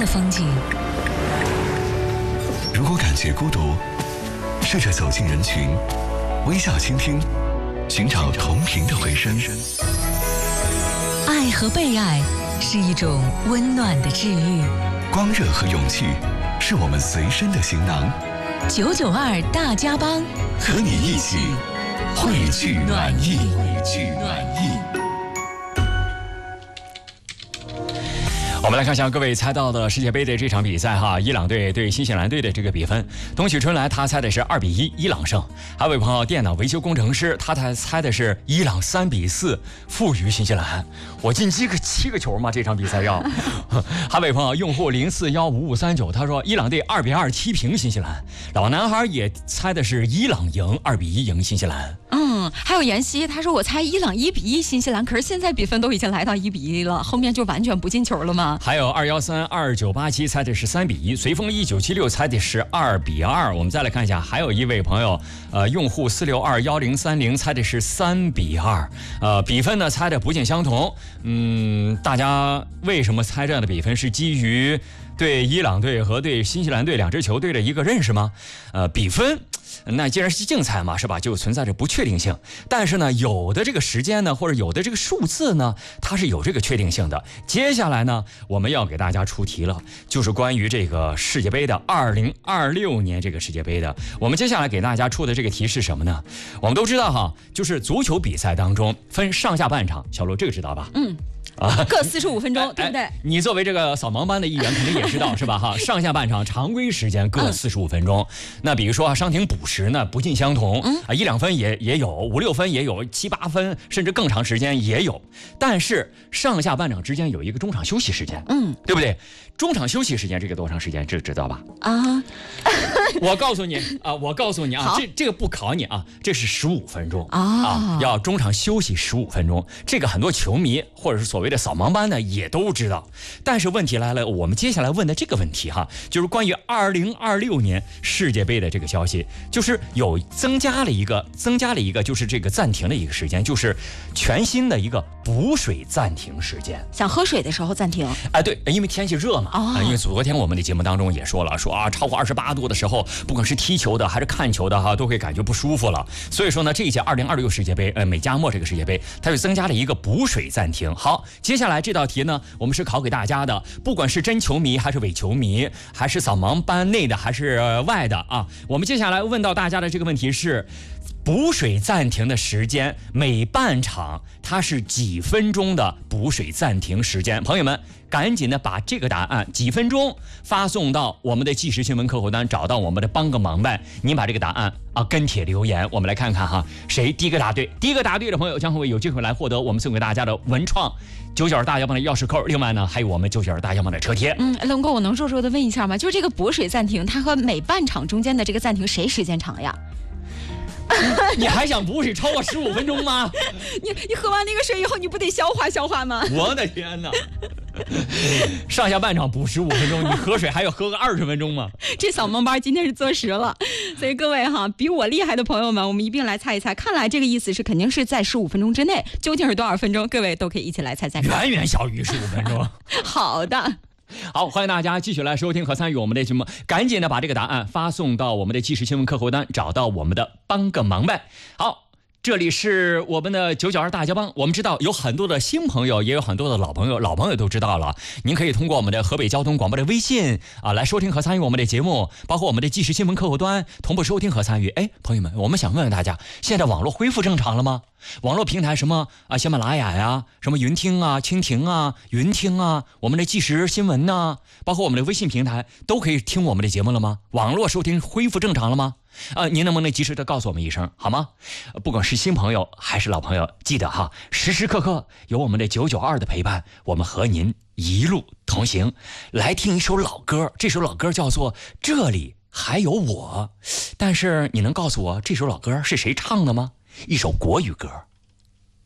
风景。 如果感觉孤独，试着走进人群，微笑倾听，寻找同频的回声。 爱和被爱是一种温暖的治愈， 光热和勇气是我们随身的行囊。 992大家帮， 和你一起汇聚暖意，汇聚暖意。 我们来看一下各位猜到的世界杯的这场比赛哈，伊朗队对新西兰队的这个比分，东许春来他猜的是2-1伊朗胜，还有位朋友电脑维修工程师他猜的是伊朗3-4负于新西兰。我进7个球吗？这场比赛要？还有位朋友用户04155539他说伊朗队2-2踢平新西兰，老男孩也猜的是伊朗赢2-1赢新西兰。 还有妍希他说我猜伊朗1-1新西兰，可是现在比分都已经来到1-1了，后面就完全不进球了吗？ 还有2132987猜的是3-1，随风1976猜的是2-2。我们再来看一下，还有一位朋友，用户4621030猜的是3-2。比分呢猜的不尽相同。大家为什么猜这样的比分？是基于对伊朗队和对新西兰队两支球队的一个认识吗？比分。那既然是竞猜嘛，是吧？就存在着不确定性。但是呢，有的这个时间呢，或者有的这个数字呢，它是有这个确定性的。接下来呢，我们要给大家出题了，就是关于这个世界杯的2026年这个世界杯的。我们接下来给大家出的这个题是什么呢？我们都知道哈，就是足球比赛当中分上下半场，小罗这个知道吧？ 各45分钟，对不对？ 你作为这个扫盲班的一员，肯定也知道是吧？哈，上下半场常规时间各45分钟。那比如说伤停补时呢，不尽相同，1-2分也有，5-6分也有，7-8分甚至更长时间也有。但是上下半场之间有一个中场休息时间，对不对？中场休息时间这个多长时间？这知道吧？我告诉你啊，这个不考你啊，这是15分钟要中场休息15分钟。这个很多球迷或者是所谓的扫盲班呢也都知道。但是问题来了，我们接下来问的这个问题哈，就是关于2026年世界杯的这个消息，就是有增加了一个，就是这个暂停的一个时间，就是全新的一个补水暂停时间。 想喝水的时候暂停。 对，因为天气热嘛。因为昨天我们的节目当中也说了，超过28度的时候，不管是踢球的还是看球的哈，都会感觉不舒服了。所以说呢，这一届2026世界杯，美加墨这个世界杯，它就增加了一个补水暂停。好，接下来这道题呢，我们是考给大家的，不管是真球迷还是伪球迷，还是扫盲班内的还是外的啊，我们接下来问到大家的这个问题是，补水暂停的时间，每半场它是几分钟的补水暂停时间？朋友们，赶紧的把这个答案几分钟发送到我们的即时新闻客户端，找到我们的帮个忙呗。您把这个答案跟帖留言，我们来看看哈，谁第一个答对？第一个答对的朋友将会有机会来获得我们送给大家的文创99大家帮的钥匙扣，另外呢还有我们99大家帮的车贴。 龙哥，我能弱弱的问一下吗？就是这个补水暂停，它和每半场中间的这个暂停谁时间长呀？ 你还想补水超过15分钟吗？ 你喝完那个水以后，你不得消化吗？ 我的天哪！上下半场补15分钟，你喝水还要喝个20分钟吗？ 这扫盲班今天是坐实了，所以各位哈，比我厉害的朋友们，我们一并来猜一猜。看来这个意思是肯定是在15分钟之内，究竟是多少分钟？各位都可以一起来猜猜看。 远远小于15分钟。 好的。 好，欢迎大家继续来收听和参与我们的节目，赶紧的把这个答案发送到我们的即时新闻客户端，找到我们的帮个忙呗。好。这里是我们的992大家帮，我们知道有很多的新朋友，也有很多的老朋友，老朋友都知道了。您可以通过我们的河北交通广播的微信来收听和参与我们的节目，包括我们的即时新闻客户端同步收听和参与。朋友们，我们想问问大家，现在网络恢复正常了吗？网络平台什么喜马拉雅呀，什么云听啊、蜻蜓啊、云听啊，我们的即时新闻呐，包括我们的微信平台都可以听我们的节目了吗？网络收听恢复正常了吗？您能不能及时的告诉我们一声好吗？不管是新朋友还是老朋友，记得哈，时时刻刻有我们的992的陪伴，我们和您一路同行。来听一首老歌，这首老歌叫做《这里还有我》，但是你能告诉我这首老歌是谁唱的吗？一首国语歌。